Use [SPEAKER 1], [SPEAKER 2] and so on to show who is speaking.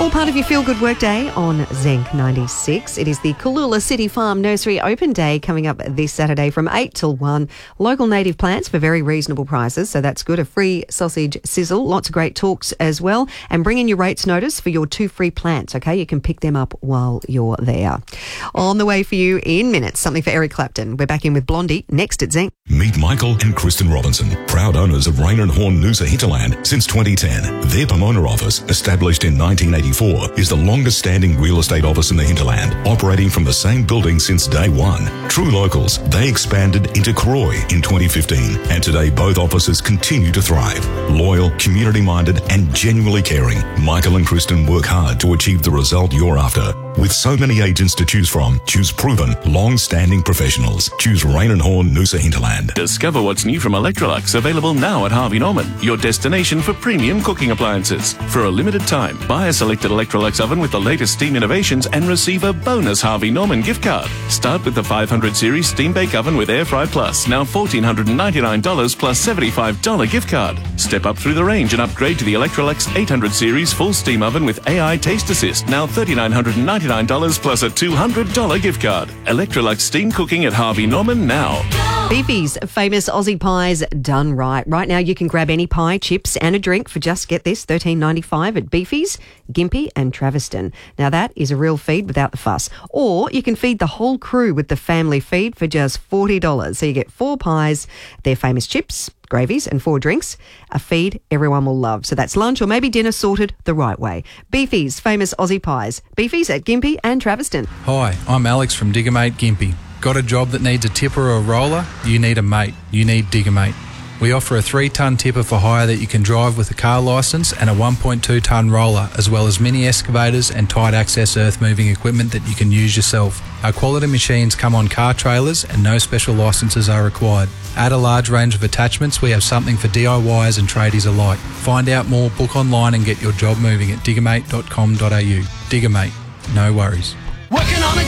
[SPEAKER 1] All part of your feel-good workday on Zenc 96. It is the Cooloola City Farm Nursery Open Day coming up this Saturday from 8 till 1. Local native plants for very reasonable prices, so that's good. A free sausage sizzle, lots of great talks as well. And bring in your rates notice for your 2 free plants, okay? You can pick them up while you're there. On the way for you in minutes, something for Eric Clapton. We're back in with Blondie next at Zenc.
[SPEAKER 2] Meet Michael and Kristen Robinson, proud owners of Rain and Horn Noosa Hinterland since 2010. Their Pomona office, established in 1984, is the longest standing real estate office in the hinterland, operating from the same building since day one. True locals, they expanded into Croy in 2015, and today both offices continue to thrive. Loyal, community-minded and genuinely caring, Michael and Kristen work hard to achieve the result you're after. With so many agents to choose from, choose proven, long-standing professionals. Choose Rain and Horn Noosa Hinterland.
[SPEAKER 3] Discover what's new from Electrolux, available now at Harvey Norman, your destination for premium cooking appliances. For a limited time, buy a selected Electrolux oven with the latest steam innovations and receive a bonus Harvey Norman gift card. Start with the 500 series Steam Bake Oven with Air Fry Plus, now $1,499 plus $75 gift card. Step up through the range and upgrade to the Electrolux 800 series Full Steam Oven with AI Taste Assist, now $3,999 plus a $200 gift card. Electrolux Steam Cooking at Harvey Norman now.
[SPEAKER 1] Beefy's famous Aussie pies done right. Right now you can grab any pie, chips and a drink for just, get this, $13.95 at Beefy's, Gympie and Traviston. Now that is a real feed without the fuss. Or you can feed the whole crew with the family feed for just $40. So you get 4 pies, their famous chips, gravies and 4 drinks, a feed everyone will love. So that's lunch or maybe dinner sorted the right way. Beefy's famous Aussie pies. Beefy's at Gympie and Traviston.
[SPEAKER 4] Hi, I'm Alex from Diggermate Gympie. Got a job that needs a tipper or a roller? You need a mate. You need Diggermate. We offer a 3-tonne tipper for hire that you can drive with a car licence and a 1.2-tonne roller, as well as mini excavators and tight access earth moving equipment that you can use yourself. Our quality machines come on car trailers and no special licences are required. Add a large range of attachments, we have something for DIYers and tradies alike. Find out more, book online and get your job moving at diggermate.com.au. Diggermate, no worries.
[SPEAKER 5] Working on a